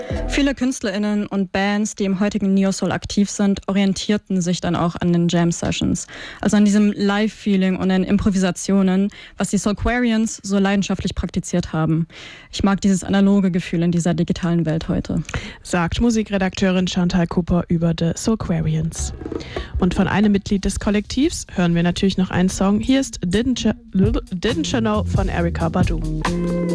Viele KünstlerInnen und Bands, die im heutigen Neo-Soul aktiv sind, orientierten sich dann auch an den Jam-Sessions. Also an diesem Live-Feeling und den Improvisationen, was die Soulquarians so leidenschaftlich praktiziert haben. Ich mag dieses analoge Gefühl in dieser digitalen Welt heute. Sagt Musikredakteurin Chantal Cooper über The Soulquarians. Und von einem Mitglied des Kollektivs hören wir natürlich noch einen Song. Hier ist Didn't You Know von Erykah Badu.